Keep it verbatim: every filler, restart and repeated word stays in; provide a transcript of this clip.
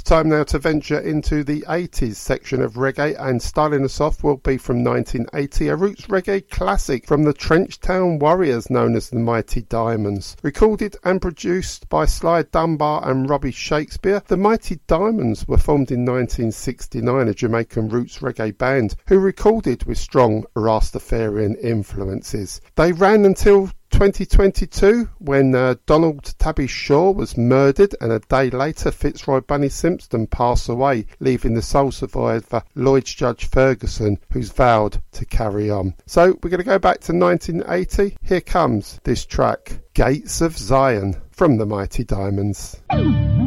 time now to venture into the eighties section of reggae, and starting us off will be from nineteen eighty, a roots reggae classic from the Trenchtown Warriors known as the Mighty Diamonds. Recorded and produced by Sly Dunbar and Robbie Shakespeare, the Mighty Diamonds were formed in nineteen sixty-nine, a Jamaican roots reggae band who recorded with strong Rastafarian influences. They ran until twenty twenty-two, when uh, Donald Tabby Shaw was murdered, and a day later Fitzroy Bunny Simpson passed away, leaving the sole survivor Lloyd Judge Ferguson, who's vowed to carry on. So we're going to go back to nineteen eighty. Here comes this track, Gates of Zion, from the Mighty Diamonds.